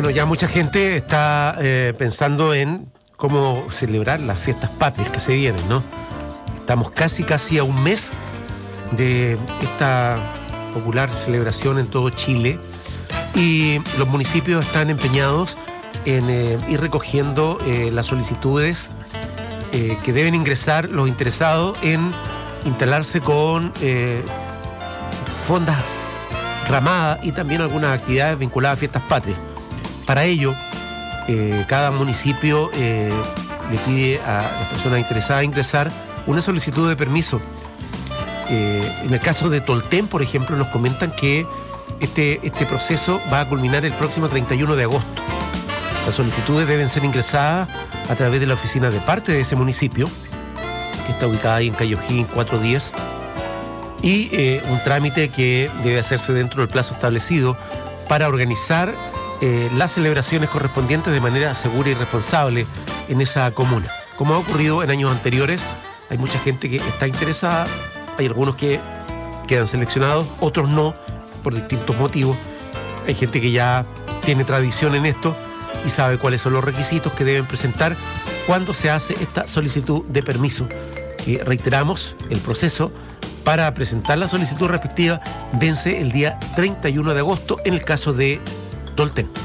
Bueno, ya mucha gente está pensando en cómo celebrar las fiestas patrias que se vienen, ¿no? Estamos casi a un mes de esta popular celebración en todo Chile y los municipios están empeñados en ir recogiendo las solicitudes que deben ingresar los interesados en instalarse con fondas ramadas y también algunas actividades vinculadas a fiestas patrias. Para ello, cada municipio le pide a las personas interesadas ingresar una solicitud de permiso. En el caso de Tolten, por ejemplo, nos comentan que este proceso va a culminar el próximo 31 de agosto. Las solicitudes deben ser ingresadas a través de la oficina de parte de ese municipio, que está ubicada ahí en Calle O'Higgins 410, y un trámite que debe hacerse dentro del plazo establecido para organizar las celebraciones correspondientes de manera segura y responsable en esa comuna. Como ha ocurrido en años anteriores, hay mucha gente que está interesada, hay algunos que quedan seleccionados, otros no, por distintos motivos. Hay gente que ya tiene tradición en esto y sabe cuáles son los requisitos que deben presentar cuando se hace esta solicitud de permiso. Reiteramos, el proceso para presentar la solicitud respectiva vence el día 31 de agosto en el caso de Tolten.